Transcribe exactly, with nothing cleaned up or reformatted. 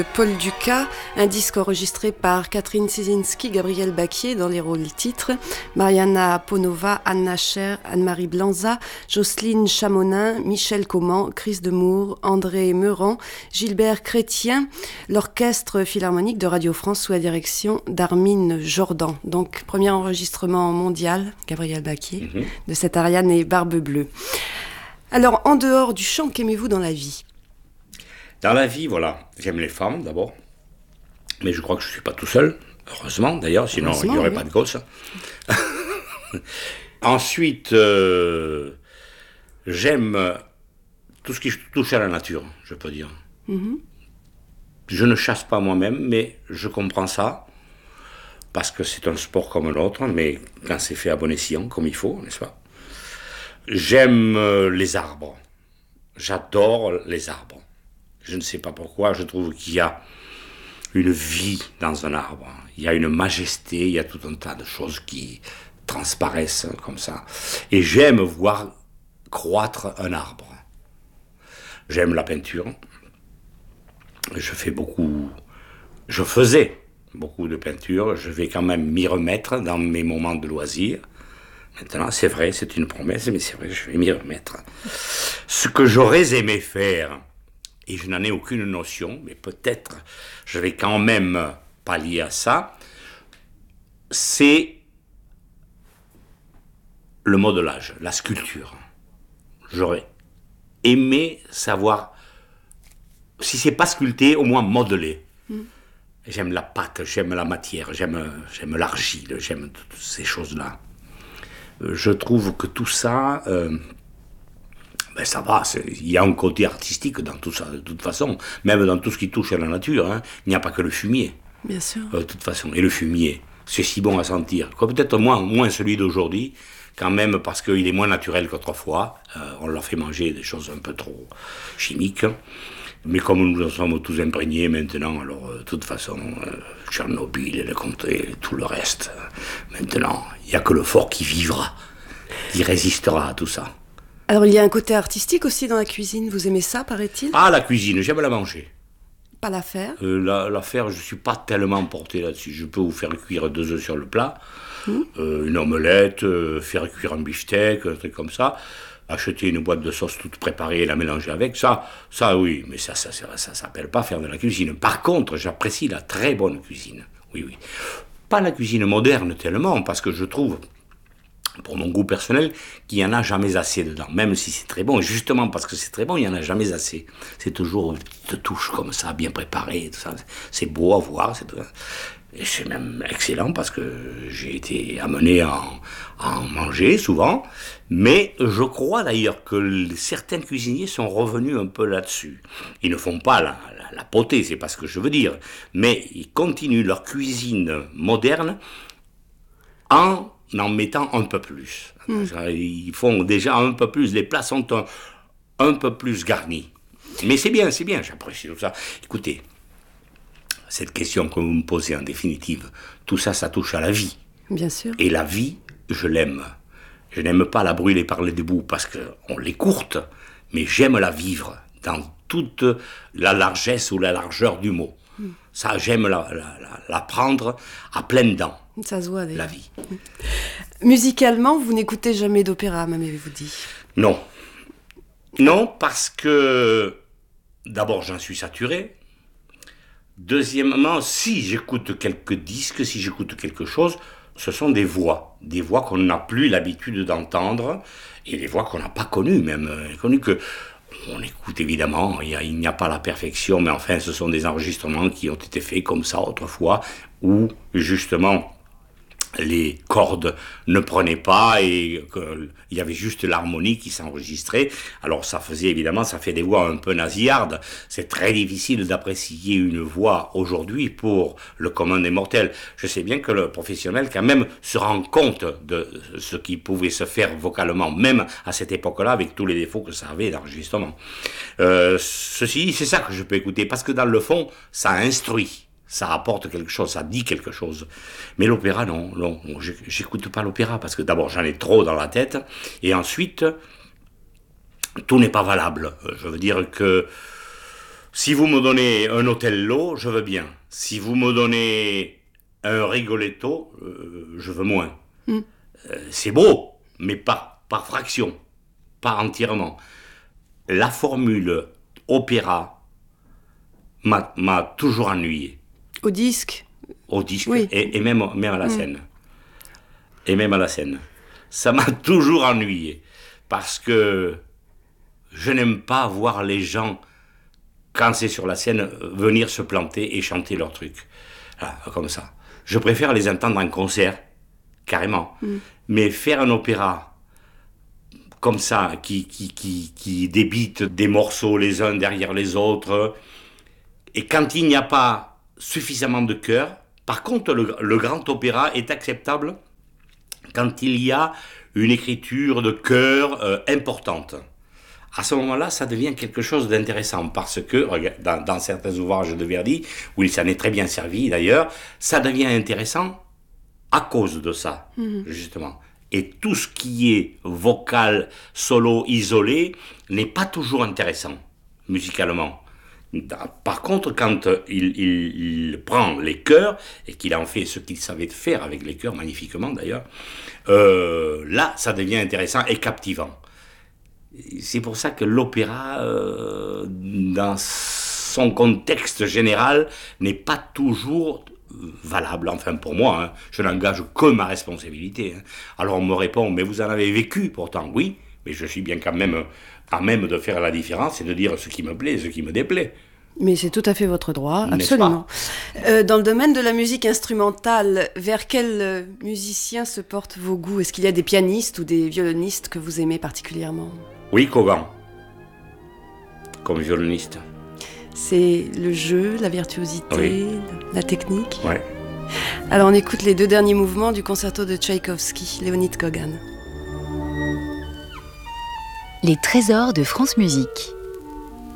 Paul Dukas, un disque enregistré par Catherine Cizinski, Gabriel Baquier dans les rôles titres, Mariana Ponova, Anne Nacher, Anne-Marie Blanza, Jocelyne Chamonin, Michel Coman, Chris Demour, André Meurant, Gilbert Chrétien, l'orchestre philharmonique de Radio France sous la direction d'Armine Jordan. Donc, premier enregistrement mondial, Gabriel Baquier, mm-hmm. de cette Ariane et Barbe Bleue. Alors, en dehors du chant, qu'aimez-vous dans la vie ? Dans la vie, voilà, j'aime les femmes d'abord, mais je crois que je ne suis pas tout seul, heureusement d'ailleurs, sinon il n'y aurait oui. pas de gosse. Ensuite, euh, j'aime tout ce qui touche à la nature, je peux dire. Mm-hmm. Je ne chasse pas moi-même, mais je comprends ça, parce que c'est un sport comme l'autre, mais quand c'est fait à bon escient, comme il faut, n'est-ce pas ? J'aime les arbres, j'adore les arbres. Je ne sais pas pourquoi, je trouve qu'il y a une vie dans un arbre. Il y a une majesté, il y a tout un tas de choses qui transparaissent comme ça. Et j'aime voir croître un arbre. J'aime la peinture. Je fais beaucoup... Je faisais beaucoup de peinture. Je vais quand même m'y remettre dans mes moments de loisirs. Maintenant, c'est vrai, c'est une promesse, mais c'est vrai, je vais m'y remettre. Ce que j'aurais aimé faire... et je n'en ai aucune notion, mais peut-être je vais quand même pallier à ça, c'est le modelage, la sculpture. J'aurais aimé savoir, si c'est pas sculpter, au moins modeler. Mm. J'aime la pâte, j'aime la matière, j'aime, j'aime l'argile, j'aime toutes ces choses-là. Je trouve que tout ça... Euh, Ben ça va, il y a un côté artistique dans tout ça, de toute façon, même dans tout ce qui touche à la nature, hein. Il n'y a pas que le fumier. Bien sûr. Euh, de toute façon, et le fumier, c'est si bon à sentir. Quoi, peut-être moins, moins celui d'aujourd'hui, quand même parce qu'il est moins naturel qu'autrefois. Euh, on leur fait manger des choses un peu trop chimiques. Mais comme nous en sommes tous imprégnés maintenant, alors euh, de toute façon, euh, Tchernobyl, le comté, tout le reste, euh, maintenant, il n'y a que le fort qui vivra, qui résistera à tout ça. Alors, il y a un côté artistique aussi dans la cuisine. Vous aimez ça, paraît-il ? Ah, la cuisine, j'aime la manger. Pas la faire ? euh, la, la faire, je ne suis pas tellement porté là-dessus. Je peux vous faire cuire deux œufs sur le plat, mmh. euh, une omelette, euh, faire cuire un beefsteak, un truc comme ça. Acheter une boîte de sauce toute préparée et la mélanger avec. Ça, ça oui, mais ça, ça, ça, ça s'appelle pas faire de la cuisine. Par contre, j'apprécie la très bonne cuisine. Oui, oui. Pas la cuisine moderne tellement, parce que je trouve... pour mon goût personnel, qu'il n'y en a jamais assez dedans, même si c'est très bon. Et justement, parce que c'est très bon, il n'y en a jamais assez. C'est toujours une petite touche comme ça, bien préparée, tout ça. C'est beau à voir, c'est, et c'est même excellent, parce que j'ai été amené à en, à en manger souvent. Mais je crois d'ailleurs que certains cuisiniers sont revenus un peu là-dessus. Ils ne font pas la, la, la potée, c'est pas ce que je veux dire, mais ils continuent leur cuisine moderne en... en mettant un peu plus. Mmh. Ils font déjà un peu plus, les plats sont un, un peu plus garnis. Mais c'est bien, c'est bien, j'apprécie tout ça. Écoutez, cette question que vous me posez en définitive, tout ça, ça touche à la vie. Bien sûr. Et la vie, je l'aime. Je n'aime pas la brûler par les bouts parce qu'on l'écourte, mais j'aime la vivre dans toute la largesse ou la largeur du mot. Mmh. Ça, j'aime la, la, la, la prendre à pleines dents. Ça se voit d'ailleurs. La vie. Musicalement, vous n'écoutez jamais d'opéra, m'avez-vous dit ? Non. Non, parce que d'abord, j'en suis saturé. Deuxièmement, si j'écoute quelques disques, si j'écoute quelque chose, ce sont des voix. Des voix qu'on n'a plus l'habitude d'entendre et des voix qu'on n'a pas connues même. Connues que... On écoute évidemment, il, y a, il n'y a pas la perfection, mais enfin ce sont des enregistrements qui ont été faits comme ça autrefois, où justement les cordes ne prenaient pas et il y avait juste l'harmonie qui s'enregistrait. Alors ça faisait évidemment, ça fait des voix un peu nasillardes. C'est très difficile d'apprécier une voix aujourd'hui pour le commun des mortels. Je sais bien que le professionnel quand même se rend compte de ce qui pouvait se faire vocalement, même à cette époque-là, avec tous les défauts que ça avait d'enregistrement. Euh, ceci, c'est ça que je peux écouter, parce que dans le fond, ça instruit. Ça apporte quelque chose, ça dit quelque chose. Mais l'opéra, non, non, j'écoute pas l'opéra, parce que d'abord, j'en ai trop dans la tête, et ensuite, tout n'est pas valable. Je veux dire que Si vous me donnez un Othello, je veux bien. Si vous me donnez un Rigoletto, euh, je veux moins. Mm. Euh, c'est beau, mais par, par fraction, pas entièrement. La formule opéra m'a, m'a toujours ennuyé. Au disque Au disque, oui. et, et même, même à la mm. scène. Et même à la scène. Ça m'a toujours ennuyé. Parce que je n'aime pas voir les gens, quand c'est sur la scène, venir se planter et chanter leur truc. Voilà, comme ça. Je préfère les entendre en concert, carrément. Mm. Mais faire un opéra comme ça, qui, qui, qui, qui débite des morceaux les uns derrière les autres, et quand il n'y a pas suffisamment de chœur, par contre, le, le grand opéra est acceptable quand il y a une écriture de chœur euh, importante. À ce moment-là, ça devient quelque chose d'intéressant, parce que, dans, dans certains ouvrages de Verdi, où il s'en est très bien servi d'ailleurs, ça devient intéressant à cause de ça, mmh. justement. Et tout ce qui est vocal, solo, isolé, n'est pas toujours intéressant, musicalement. Par contre, quand il, il, il prend les chœurs, et qu'il en fait ce qu'il savait faire avec les chœurs, magnifiquement d'ailleurs, euh, là, ça devient intéressant et captivant. C'est pour ça que l'opéra, euh, dans son contexte général, n'est pas toujours valable, enfin pour moi, hein. Je n'engage que ma responsabilité. Hein. Alors on me répond, mais vous en avez vécu pourtant, oui, mais je suis bien quand même à même de faire la différence et de dire ce qui me plaît et ce qui me déplaît. Mais c'est tout à fait votre droit, absolument. Euh, dans le domaine de la musique instrumentale, vers quel musicien se portent vos goûts ? Est-ce qu'il y a des pianistes ou des violonistes que vous aimez particulièrement ? Oui, Kogan, comme violoniste. C'est le jeu, la virtuosité, oui. la technique. Oui. Alors on écoute les deux derniers mouvements du concerto de Tchaïkovski, Léonid Kogan. Les trésors de France Musique.